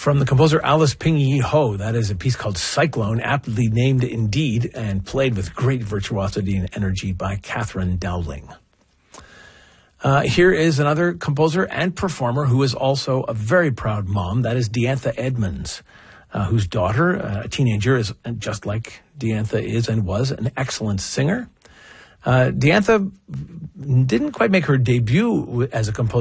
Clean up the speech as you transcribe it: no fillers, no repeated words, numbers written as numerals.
From the composer Alice Ping Yi Ho, that is a piece called Cyclone, aptly named indeed, and played with great virtuosity and energy by Catherine Dowling. Here is another composer and performer who is also a very proud mom. That is Diantha Edmonds, whose daughter, a teenager, is just like Diantha is and was an excellent singer. Diantha didn't quite make her debut as a composer